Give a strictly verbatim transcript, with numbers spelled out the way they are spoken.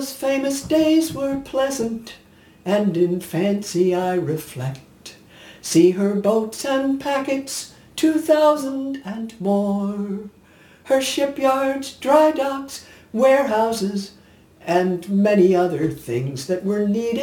Those famous days were pleasant, and in fancy I reflect. See her boats and packets, two thousand and more. Her shipyards, dry docks, warehouses, and many other things that were needed